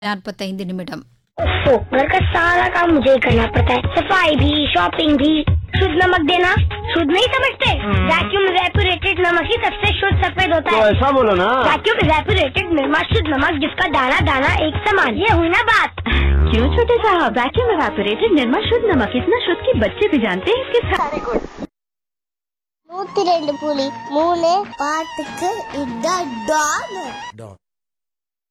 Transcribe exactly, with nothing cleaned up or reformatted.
நாற்பத்தைந்து நிமிடம். ओफो, घर का सारा काम मुझे ही करना पड़ता है। सफाई भी, शॉपिंग भी। शुद्ध नमक देना शुद्ध नहीं समझते? वैक्यूम इवेपोरेटेड नमक ही सबसे शुद्ध सफेद होता है। तो ऐसा बोलो ना। वैक्यूम इवेपोरेटेड निर्मा शुद्ध नमक, जिसका दाना दाना एक समान। ये हुई ना बात। क्यों छोटे साहब, वैक्यूम इवेपोरेटेड निर्मा शुद्ध नमक इतना शुद्ध कि बच्चे भी जानते हैं इसके सारे நூத்தி ரெண்டு புலி மூணு பாட்டுக்கு இதான் டான்.